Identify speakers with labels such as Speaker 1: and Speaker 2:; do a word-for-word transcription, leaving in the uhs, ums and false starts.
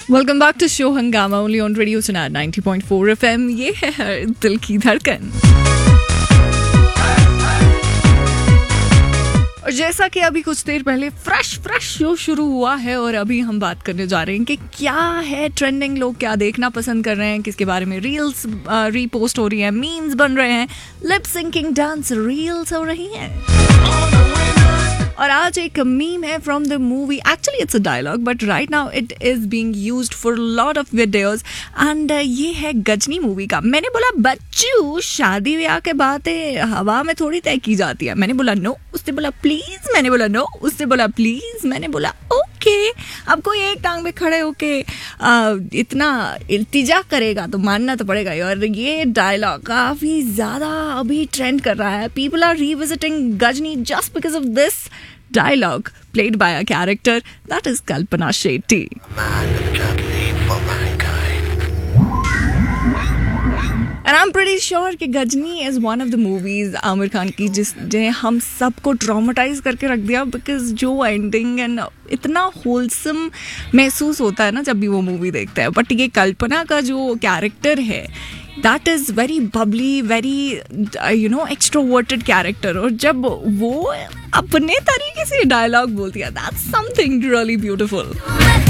Speaker 1: Welcome back to show हंगामा only on radio सुना ninety point four FM. ये है दिल की धड़कन। और जैसा कि अभी कुछ देर पहले फ्रेश फ्रेश शो शुरू हुआ है और अभी हम बात करने जा रहे हैं कि क्या है ट्रेंडिंग, लोग क्या देखना पसंद कर रहे हैं, किसके बारे में रील्स रीपोस्ट हो रही हैं, मीम्स बन रहे हैं, लिप सिंकिंग डांस रील्स हो रही हैं। और आज एक मीम है from the movie, actually it's a dialogue but right now it is being used for lot of videos and ये है गजनी मूवी का। मैंने बोला बच्चू शादी ब्याह के बातें हवा में थोड़ी तय की जाती है। मैंने बोला नो, उसने बोला प्लीज, मैंने बोला नो, उसने बोला प्लीज, मैंने बोला ओके। अब कोई एक टांग पे खड़े होके इतना इल्तिजा करेगा तो मानना तो पड़ेगा। और ये डायलॉग काफी ज्यादा अभी ट्रेंड कर रहा है। People are revisiting Ghazni just because of this dialogue played by a character that is Kalpana Shetty. And I'm pretty sure कि Ghazni is one of the movies Aamir Khan की जिसने हम सबको ट्रॉमेटाइज करके रख दिया, बिकॉज जो एंडिंग एंड इतना होलसम महसूस होता है ना जब भी वो मूवी देखते हैं। बट ये कल्पना का जो कैरेक्टर है that is very Babli, very you know extroverted character. और जब वो अपने तरीके से डायलॉग बोलती है दैट्स समथिंग रियली ब्यूटिफुल।